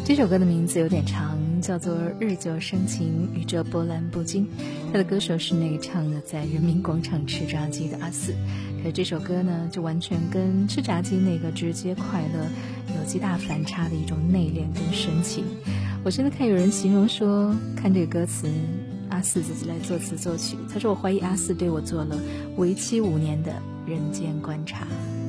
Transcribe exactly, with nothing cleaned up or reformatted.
这首歌的名字有点长，叫做《日久生情，宇宙波澜不惊》。他的歌手是那个唱的在人民广场吃炸鸡的阿四。可这首歌呢，就完全跟吃炸鸡那个直接快乐有极大反差的一种内敛跟深情。我真的看有人形容说，看这个歌词，阿四自己来作词作曲，他说我怀疑阿四对我做了为期五年的人间观察。